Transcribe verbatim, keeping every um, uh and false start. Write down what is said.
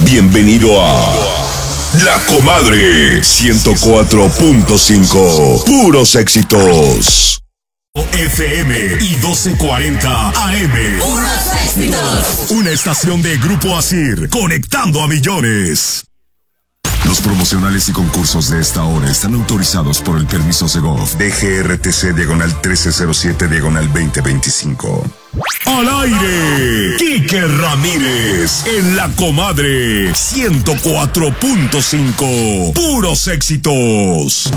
Bienvenido a La Comadre ciento cuatro punto cinco. Puros éxitos. F M y doce cuarenta A M. Puros éxitos. Una estación de Grupo Asir, conectando a millones. Los promocionales y concursos de esta hora están autorizados por el permiso Segov D G R T C diagonal trece cero siete diagonal veinte veinticinco. Al aire, Quique Ramírez en La Comadre ciento cuatro punto cinco. Puros éxitos.